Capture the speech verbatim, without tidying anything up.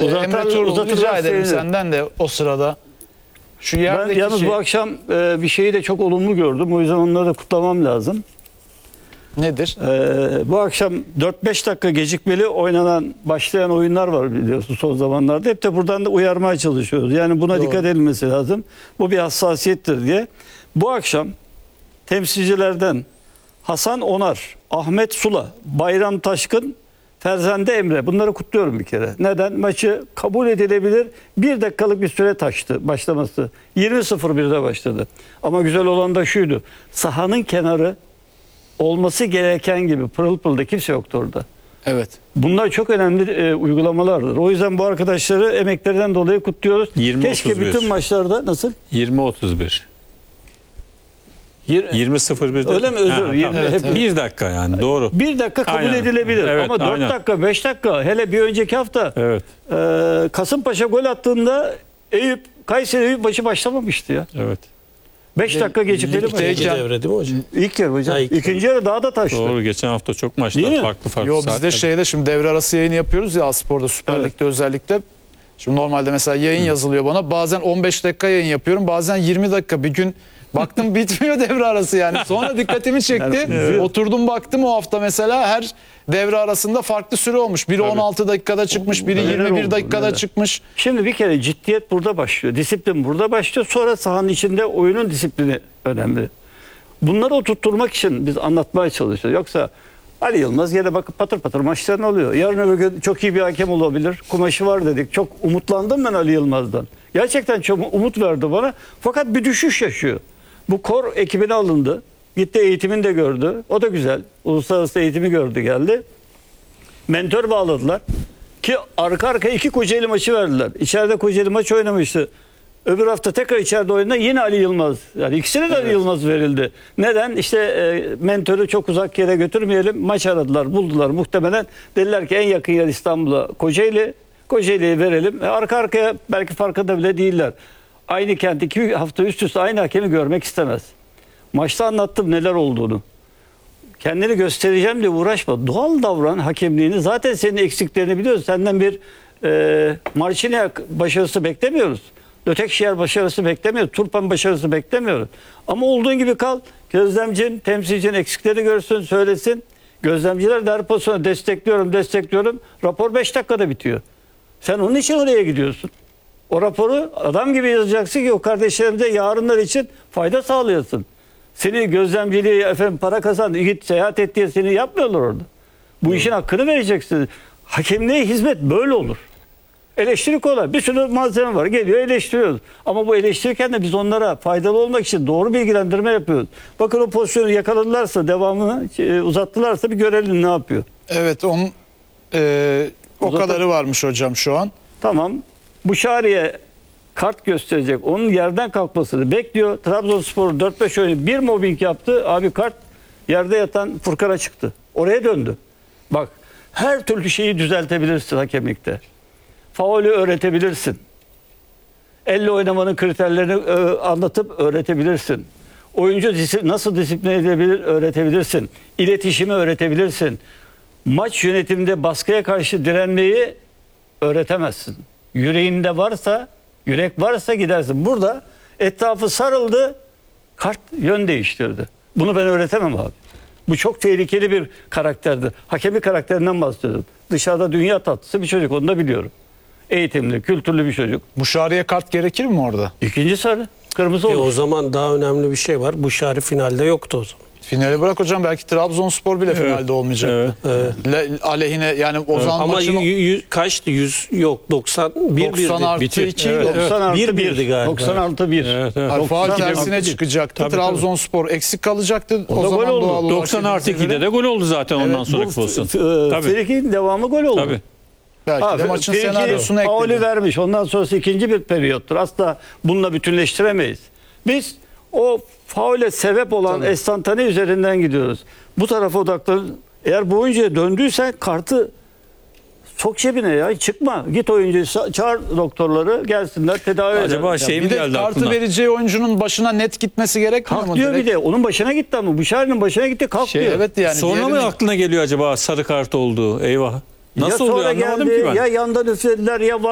Uzatar, Emre Tuğrul rica edelim senden de o sırada. Şu Ben yerdeki yalnız şey bu akşam e, bir şeyi de çok olumlu gördüm. O yüzden onları da kutlamam lazım. nedir? E, bu akşam dört beş dakika gecikmeli oynanan, başlayan oyunlar var biliyorsun son zamanlarda. Hep de buradan da uyarmaya çalışıyoruz. Yani buna Doğru. dikkat edilmesi lazım. Bu bir hassasiyettir diye. Bu akşam temsilcilerden Hasan Onar, Ahmet Sula, Bayram Taşkın, Ferzende Emre. Bunları kutluyorum bir kere. Neden? Maçı kabul edilebilir bir dakikalık bir süre taştı başlaması. yirmi sıfır birde başladı. Ama güzel olan da şuydu. Sahanın kenarı olması gereken gibi pırıl pırılda kimse yoktu orada. Evet. Bunlar çok önemli e, uygulamalardır. O yüzden bu arkadaşları emeklerinden dolayı kutluyoruz. yirmi Keşke otuz bir. bütün maçlarda nasıl? yirmi otuz bir. Yir- yirmi sıfır birde. Öyle mi? Özür Ha, dilerim. tamam. Hep- Bir dakika yani doğru. Bir dakika kabul Aynen. edilebilir. Evet, Ama dört aynen. dakika, beş dakika, hele bir önceki hafta Evet. e, Kasımpaşa gol attığında Eyüp, Kayseri Eyüp maçı başlamamıştı ya. Evet. beş dakika gecikmeli ligdeyken- maç. İkinci devre değil mi hocam? İlk yarı hocam. Ha, ilk İkinci yarı daha da taştı. Doğru. Geçen hafta çok Değil maçlar mi? farklı farklı. Yo biz de saatler. şeyde şimdi devre arası yayını yapıyoruz ya Aspor'da Süper Evet. Lig'de özellikle. Şimdi normalde mesela yayın yazılıyor bana. Bazen on beş dakika yayın yapıyorum. Bazen yirmi dakika. Bir gün baktım bitmiyor devre arası yani. Sonra dikkatimi çekti. Evet. Oturdum baktım o hafta mesela her devre arasında farklı süre olmuş. Biri on altı dakikada çıkmış, biri Neler yirmi bir oldu, dakikada neler. çıkmış. Şimdi bir kere ciddiyet burada başlıyor. Disiplin burada başlıyor. Sonra sahanın içinde oyunun disiplini önemli. Bunları oturtturmak için biz anlatmaya çalışıyoruz. Yoksa Ali Yılmaz yine bakıp patır patır maçlarını alıyor. Yarın öbür gün çok iyi bir hakem olabilir. Kumaşı var dedik. Çok umutlandım ben Ali Yılmaz'dan. Gerçekten çok umut verdi bana. Fakat bir düşüş yaşıyor. Bu kor ekibine alındı. Gitti eğitimini de gördü. O da güzel. Uluslararası eğitimi gördü geldi. Mentor bağladılar. Ki arka arka iki Kocaeli maçı verdiler. İçeride Kocaeli maç oynamıştı. Öbür hafta tekrar içeride oynadı yine Ali Yılmaz. Yani ikisine de Ali Yılmaz verildi. Neden? İşte e, mentörü çok uzak yere götürmeyelim. Maç aradılar, buldular muhtemelen. Dediler ki en yakın yer İstanbul'a Kocaeli. Kocaeli'ye verelim. E, arka arkaya belki farkında bile değiller. Aynı kent iki hafta üst üste aynı hakemi görmek istemez. Maçta anlattım neler olduğunu. Kendini göstereceğim diye uğraşma. Doğal davran hakemliğini. Zaten senin eksiklerini biliyoruz. Senden bir e, Marciniak başarısı beklemiyoruz. Lötekşehir başarısı beklemiyoruz. Turpan başarısı beklemiyoruz. Ama olduğun gibi kal. Gözlemcin, temsilcinin eksikleri görsün, söylesin. Gözlemciler de her pozisyonu destekliyorum, destekliyorum. Rapor beş dakikada bitiyor. Sen onun için oraya gidiyorsun. O raporu adam gibi yazacaksın ki o kardeşlerimize yarınlar için fayda sağlayasın. Seni gözlemciliği efendim para kazan, git seyahat et diye seni yapmıyorlar orada. Bu işin hakkını vereceksin. Hakemliğe hizmet böyle olur. Eleştiri kolay. Bir sürü malzeme var. Geliyor eleştiriyoruz. Ama bu eleştirirken de biz onlara faydalı olmak için doğru bilgilendirme yapıyoruz. Bakın o pozisyonu yakaladılarsa, devamını e, uzattılarsa bir görelim ne yapıyor. Evet onun e, o Zaten- kadarı varmış hocam şu an. Tamam. Bu Şari'ye kart gösterecek. Onun yerden kalkmasını bekliyor. Trabzonspor dört beş oyunu bir mobbing yaptı. Abi kart yerde yatan Furkan'a çıktı. Oraya döndü. Bak her türlü şeyi düzeltebilirsin hakemlikte. Faulü öğretebilirsin. Elle oynamanın kriterlerini e, anlatıp öğretebilirsin. Oyuncu disi- nasıl disipline edebilir öğretebilirsin. İletişimi öğretebilirsin. Maç yönetiminde baskıya karşı direnmeyi öğretemezsin. Yüreğinde varsa, yürek varsa gidersin. Burada etrafı sarıldı, kart yön değiştirdi. Bunu ben öğretemem abi. Bu çok tehlikeli bir karakterdir. Hakemi karakterinden bahsediyorum. Dışarıda dünya tatlısı bir çocuk, onu da biliyorum. Eğitimli, kültürlü bir çocuk. Muşari'ye kart gerekir mi orada? İkinci sarı, kırmızı E, olur. o zaman daha önemli bir şey var. Buşari finalde yoktu o zaman. Finali bırak hocam belki Trabzonspor bile finalde olmayacak. Evet. Le- aleyhine yani o zaman Ama maçın y- y- kaçtı? yüz yok doksan bir doksan birdi. artı Bitir. iki Evet, evet. doksan artı Bir bir birdi galiba. doksan artı bir. Evet, evet. Faal doksan tersine artı bir. çıkacaktı. Tabii, Trabzonspor eksik kalacaktı. O, da zaman gol oldu. doğal olarak doksan artı ikide de gol oldu zaten ondan Bu sonraki pozisyon. f- e, Tabii. Frikik'in devamı gol oldu. Tabii. belki Ha, de maçın Frikik senaryosunu faulü ekledi. vermiş. Ondan sonrası ikinci bir periyottur. Asla bununla bütünleştiremeyiz. Biz o faule sebep olan enstantane üzerinden gidiyoruz. Bu tarafa odaklanın. Eğer bu oyuncuya döndüysen kartı sok cebine ya. Çıkma. Git oyuncuyu sa- çağır doktorları gelsinler tedavi eder. Acaba şey mi Bir de geldi kartı aklına? vereceği oyuncunun başına net gitmesi gerekmiyor mu? Kalk diyor bir Direkt? de. Onun başına gitti ama. Buşari'nin başına gitti. Kalk Şey, diyor. Evet yani. Sonra mı diğerini- aklına geliyor acaba sarı kart oldu? Eyvah. Ya Nasıl sonra oluyor anlamadım geldi, ki ben. ya yandan üflediler ya